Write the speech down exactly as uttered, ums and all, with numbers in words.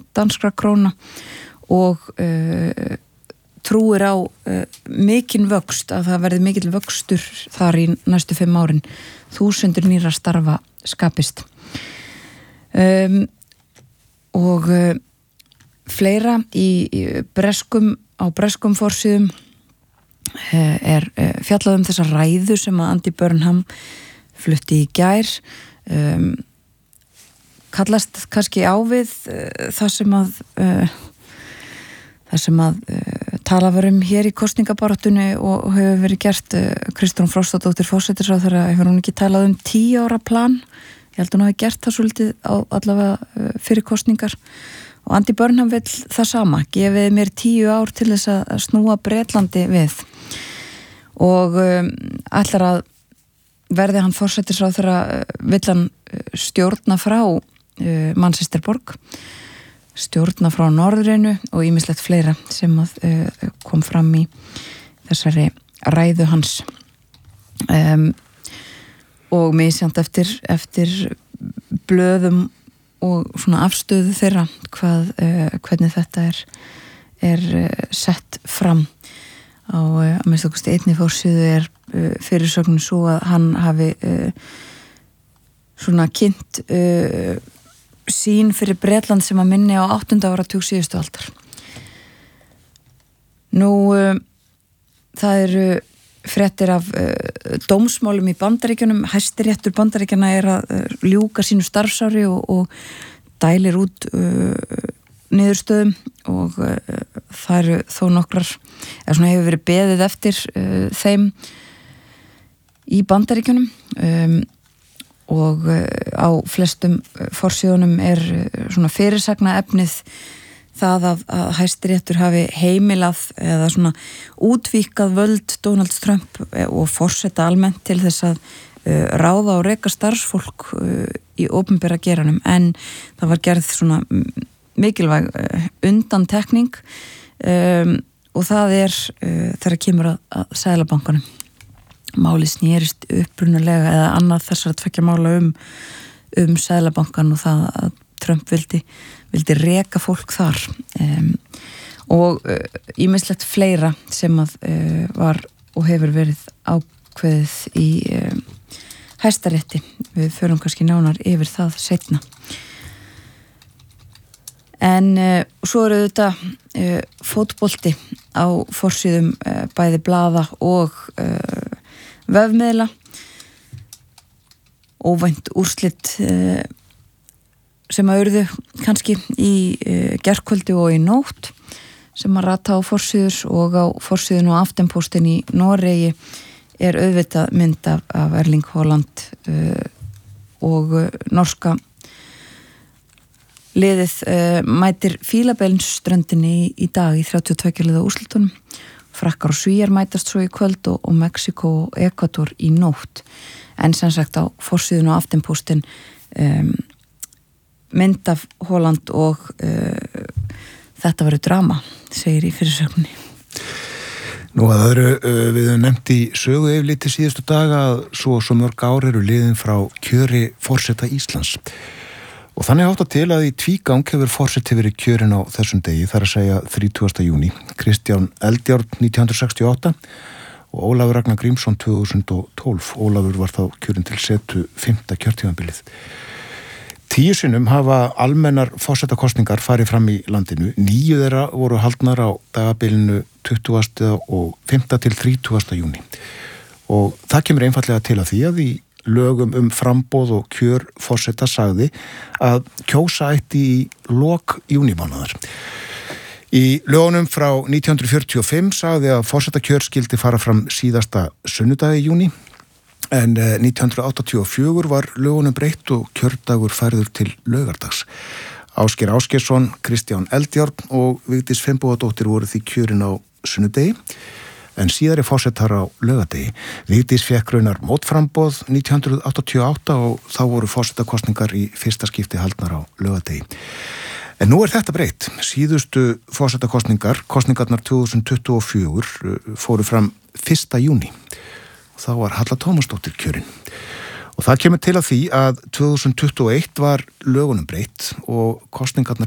danskra króna og uh, trúir á uh, mikinn vöxt, að það verði mikill vöxtur þar í næstu fimm árin, þúsundur nýra starfa skapist. Um, og uh, fleira í, í breskum, á breskum forsíðum uh, er uh, fjallað um þessa ræðu sem að Andy Burnham flutti í gær. Um, kallast kannski á við uh, það sem að uh, það sem að uh, tala var um hér í kosningabaráttunni og, og hefur verið gert. uh, Kristrún Frostadóttir forsætisráðherra hefur hún ekki talað um tíu ára plan. Ég held hún hafi gert það svolítið á allavega uh, fyrir kosningar og Andy Burnham vill það sama, gefið mér tíu ár til þess að snúa Bretlandi við og um, ætlar að verði hann forsætisráðherra uh, vill hann uh, stjórna frá uh, Manchesterborg, stjórna frá norðrinu og ýmislegt fleira sem að, uh, kom fram í þessari ræðu hans um, og misjant eftir, eftir blöðum og svona afstöðu þeirra hvað, uh, hvernig þetta er, er uh, sett fram á uh, að minnst okkur einni fórsíðu er uh, fyrirsögnin svo að hann hafi uh, svona kynnt uh, sín fyrir Bretland sem að minni á áttunda áratug síðustu aldar. Nú, uh, það eru fréttir af uh, dómsmálum í Bandaríkjunum. Hæstiréttur Bandaríkjana er að uh, ljúka sínu starfsári og, og dælir út uh, niðurstöðum og uh, það eru þó nokkrar, eða svona hefur verið beðið eftir uh, þeim í Bandaríkjunum. Um, og á flestum forsíðunum er svona fyrirsagna efnið það að, að Hæstiréttur hafi heimilað eða svona útvíkkað völd Donald Trump og forseta almennt til þess að uh, ráða og reka starfsfólk uh, í opinbera geranum, en það var gerð svona mikilvæg uh, undantekning um, og það er uh, þegar kemur að, að Seðlabankanum. Máli snýrist upprunalega eða annað þessar að tvekja mála um, um Seðlabankan og það að Trump vildi, vildi reka fólk þar um, og ýmislegt uh, fleira sem að uh, var og hefur verið ákveðið í um, Hæstarétti. Við förum kannski nánar yfir það seinna. En uh, svo eru þetta uh, fótbolti á forsíðum uh, bæði blaða og uh, vefmiðla. Óvænt úrslit uh, sem að urðu kannski í uh, gærkvöldi og í nótt sem að rata á forsíður og á forsíðun og Aftenposten í Noregi er auðvitað mynd af, af Erling Haaland uh, og uh, norska liðið uh, mætir Fílabeinsströndinni í, í dag í þrjátíu og tveggja liða úrslitunum. Frakkar og Svíjar mætast svo í kvöld og, og Mexiko og Ekvador í nótt. En sem sagt á forsíðun og Aftenposten um, mynd af Haaland og uh, þetta verður drama, segir í fyrirsögninni. Nú að öðru uh, við höfum nefnt í sögu yfirliti síðustu daga að svo og svo mörg ár eru liðin frá kjöri forseta Íslands. Og þannig átt að til að í tvígang hefur forseti verið kjörin á þessum degi, þar að segja þrítugasta júní. Kristján Eldjárn nítján hundruð sextíu og átta og Ólafur Ragnar Grímsson tvö þúsund og tólf. Ólafur var þá kjörin til setu fimmta kjörtímabilið. Tíu sinnum hafa almennar forsetakosningar farið fram í landinu. Níu þeirra voru haldnar á dagabilinu tuttugasta og fimmta til þrítugasta júní. Og það kemur einfallega til að því að í lögum um framboð og kjör forseta sagði að kjósa ætti í lok júnímánaðar. Í lögunum frá nítján hundruð fjörutíu og fimm sagði að forsetakjör skildi fara fram síðasta sunnudagi í júní, en nítján hundruð áttatíu og fjögur var lögunum breytt og kjördagur færður til laugardags. Ásgeir Ásgeirsson, Kristján Eldjárn og Vigdís Finnbogadóttir voru því kjörin á sunnudegi, en síðari forsetar á laugardegi. Vigdís fékk raunar mótframboð nítján hundruð áttatíu og átta og þá voru forsetakosningar í fyrsta skipti haldnar á laugardegi. En nú er þetta breytt. Síðustu forsetakosningar, kosningarnar tvö þúsund tuttugu og fjögur, fóru fram fyrsta júní. Þá var Halla Tómasdóttir kjörin. Og það kemur til að því að tvö þúsund tuttugu og eitt var lögunum breytt og kosningarnar